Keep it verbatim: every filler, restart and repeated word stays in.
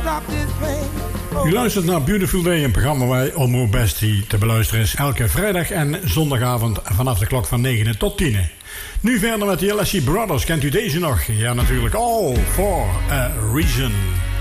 U luistert naar Beautiful Day, een programma waar Omroep Bestie te beluisteren is elke vrijdag en zondagavond vanaf de klok van negen tot tien. Nu verder met de L S C Brothers. Kent u deze nog? Ja, natuurlijk. All for a Reason.